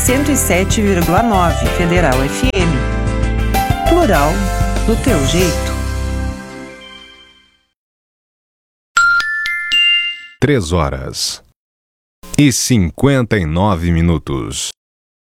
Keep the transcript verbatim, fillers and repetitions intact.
cento e sete vírgula nove Federal F M. Plural do teu jeito. Três horas e cinquenta e nove minutos.